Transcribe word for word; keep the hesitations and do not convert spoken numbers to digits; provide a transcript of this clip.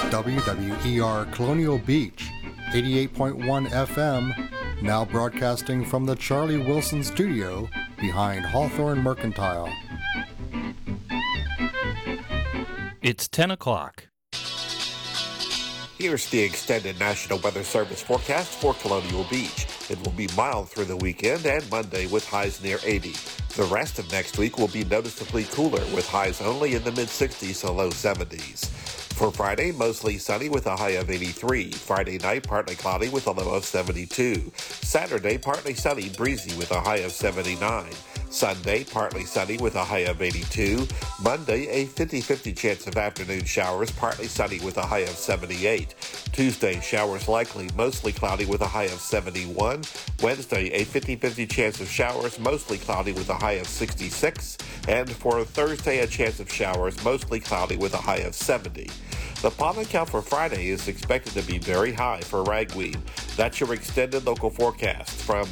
W W E R Colonial Beach, eighty-eight point one F M, now broadcasting from the Charlie Wilson Studio behind Hawthorne Mercantile. It's ten o'clock. Here's the extended National Weather Service forecast for Colonial Beach. It will be mild through the weekend and Monday with highs near eighty. The rest of next week will be noticeably cooler with highs only in the mid-sixties to low seventies. For Friday, mostly sunny with a high of eighty-three. Friday night, partly cloudy with a low of seventy-two. Saturday, partly sunny, breezy with a high of seventy-nine. Sunday, partly sunny with a high of eighty-two. Monday, a fifty-fifty chance of afternoon showers, partly sunny with a high of seventy-eight. Tuesday, showers likely, mostly cloudy with a high of seventy-one. Wednesday, a fifty-fifty chance of showers, mostly cloudy with a high of sixty-six. And for Thursday, a chance of showers, mostly cloudy with a high of seventy. The pollen count for Friday is expected to be very high for ragweed. That's your extended local forecast from